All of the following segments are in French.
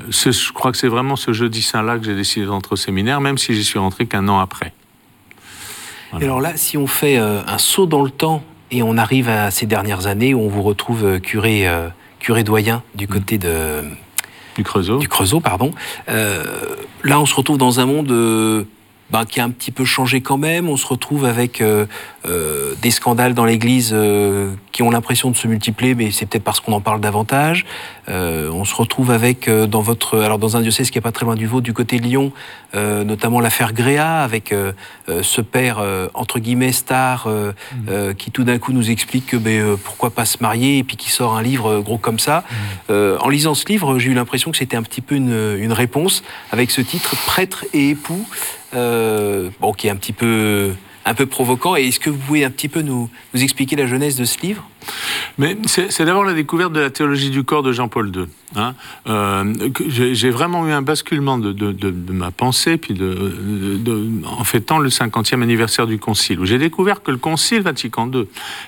je crois que c'est vraiment ce jeudi saint-là que j'ai décidé de rentrer au séminaire, même si j'y suis rentré qu'un an après. Voilà. Et alors là, si on fait un saut dans le temps et on arrive à ces dernières années où on vous retrouve curé doyen du côté du Creusot, pardon. Là, on se retrouve dans un monde qui a un petit peu changé quand même. On se retrouve avec des scandales dans l'Église qui ont l'impression de se multiplier, mais c'est peut-être parce qu'on en parle davantage. On se retrouve avec, dans un diocèse qui n'est pas très loin du vôtre, du côté de Lyon, notamment l'affaire Gréa, avec ce père, entre guillemets, star, qui tout d'un coup nous explique que pourquoi pas se marier, et puis qui sort un livre gros comme ça. En lisant ce livre, j'ai eu l'impression que c'était un petit peu une réponse, avec ce titre, Prêtre et époux, qui est un peu provoquant. Et est-ce que vous pouvez un petit peu nous expliquer la genèse de ce livre ? Mais c'est d'abord la découverte de la théologie du corps de Jean-Paul II. J'ai vraiment eu un basculement de ma pensée, puis en fêtant le 50e anniversaire du Concile, où j'ai découvert que le Concile Vatican II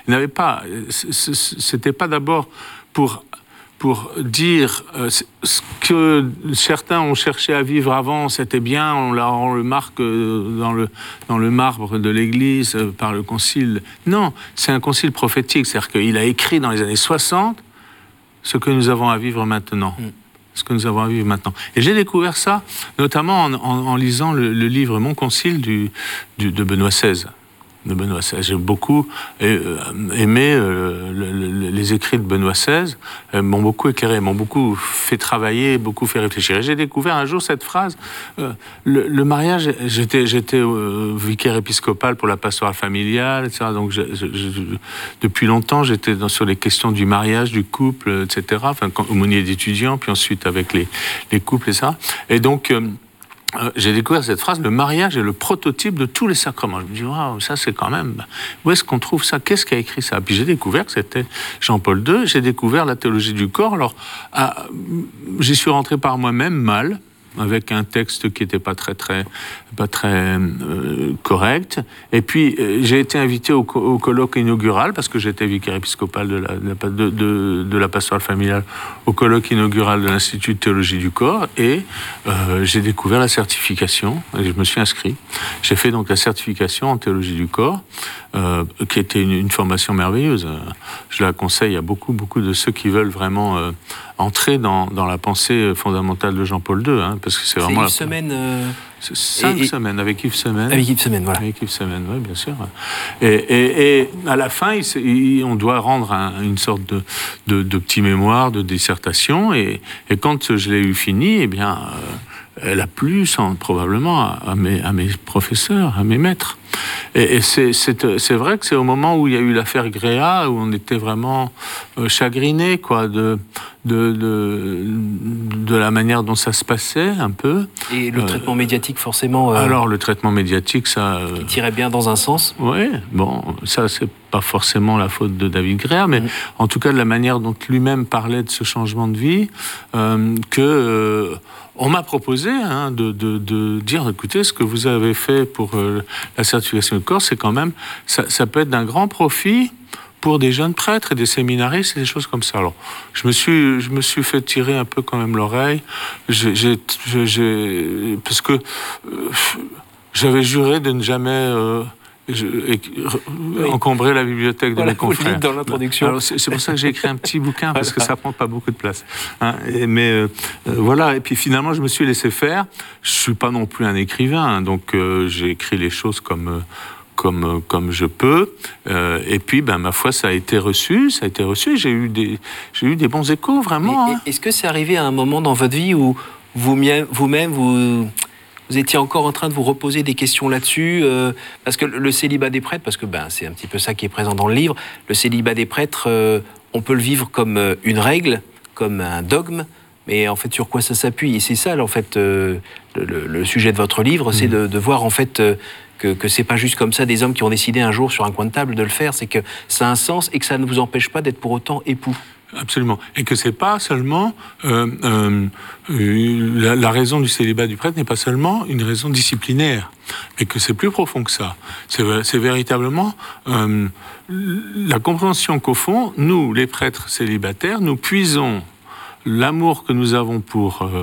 c'était pas d'abord pour dire ce que certains ont cherché à vivre avant, c'était bien, on le marque dans le marbre de l'Église par le Concile. Non, c'est un concile prophétique, c'est-à-dire qu'il a écrit dans les années 60 ce que nous avons à vivre maintenant. Ce que nous avons à vivre maintenant. Et j'ai découvert ça, notamment en lisant le livre Mon Concile de Benoît XVI. J'ai beaucoup aimé les écrits de Benoît XVI, m'ont beaucoup éclairé, m'ont beaucoup fait travailler, beaucoup fait réfléchir. Et j'ai découvert un jour cette phrase, le mariage, j'étais vicaire épiscopal pour la pastorale familiale, etc. Donc depuis longtemps, j'étais sur les questions du mariage, du couple, etc. Enfin, aumônier d'étudiants, puis ensuite avec les couples et ça. Et donc... j'ai découvert cette phrase, le mariage est le prototype de tous les sacrements. Je me dis, waouh, ça c'est quand même... Où est-ce qu'on trouve ça ? Qu'est-ce qui a écrit ça ? Puis j'ai découvert que c'était Jean-Paul II, j'ai découvert la théologie du corps. Alors, j'y suis rentré par moi-même mal, avec un texte qui n'était pas très correct. Et puis, j'ai été invité au colloque inaugural, parce que j'étais vicaire épiscopal de la pastorale familiale, au colloque inaugural de l'Institut de théologie du corps, et j'ai découvert la certification, et je me suis inscrit. J'ai fait donc la certification en théologie du corps, qui était une formation merveilleuse. Je la conseille à beaucoup de ceux qui veulent vraiment entrer dans la pensée fondamentale de Jean-Paul II, parce que c'est vraiment... C'est Yves Semen... 5 semaines avec Yves Semen. Avec Yves Semen, voilà. Avec Yves Semen, oui, bien sûr. Et à la fin, on doit rendre une sorte de petit mémoire, de dissertation, et quand je l'ai eu fini, eh bien, elle a plu probablement à mes professeurs, à mes maîtres. Et c'est vrai que c'est au moment où il y a eu l'affaire Gréa, où on était vraiment chagrinés, quoi, de la manière dont ça se passait, un peu. Et le traitement médiatique, forcément... Alors, le traitement médiatique, ça... qui tirait bien dans un sens. Oui, bon, ça, c'est pas forcément la faute de David Gréa, mais en tout cas, de la manière dont lui-même parlait de ce changement de vie, on m'a proposé de dire, écoutez, ce que vous avez fait pour la certification du corps, c'est quand même... Ça peut être d'un grand profit pour des jeunes prêtres et des séminaristes et des choses comme ça. Alors, je me suis fait tirer un peu quand même l'oreille, parce que j'avais juré de ne jamais encombrer la bibliothèque de mes confrères. Vous le dites dans l'introduction. Alors, c'est pour ça que j'ai écrit un petit bouquin, parce que ça prend pas beaucoup de place. Mais voilà, et puis finalement, je me suis laissé faire. Je suis pas non plus un écrivain, donc j'ai écrit les choses comme je peux, et puis ma foi ça a été reçu, j'ai eu des bons échos vraiment. Est-ce que c'est arrivé à un moment dans votre vie où vous-même vous étiez encore en train de vous reposer des questions là-dessus, parce que le célibat des prêtres, parce que c'est un petit peu ça qui est présent dans le livre, le célibat des prêtres, on peut le vivre comme une règle, comme un dogme, mais en fait sur quoi ça s'appuie ? Et c'est ça en fait le sujet de votre livre, c'est de voir en fait que c'est pas juste comme ça des hommes qui ont décidé un jour sur un coin de table de le faire, c'est que ça a un sens et que ça ne vous empêche pas d'être pour autant époux. Absolument. Et que c'est pas seulement la raison du célibat du prêtre n'est pas seulement une raison disciplinaire, mais que c'est plus profond que ça. C'est véritablement la compréhension qu'au fond, nous, les prêtres célibataires, nous puisons l'amour que nous avons pour